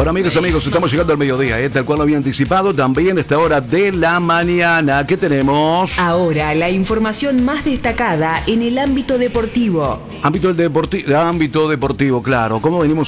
Bueno, amigos, estamos llegando al mediodía, tal cual lo había anticipado, también a esta hora de la mañana. ¿Qué tenemos? Ahora, la información más destacada en el ámbito deportivo. Ámbito deportivo, claro. ¿Cómo venimos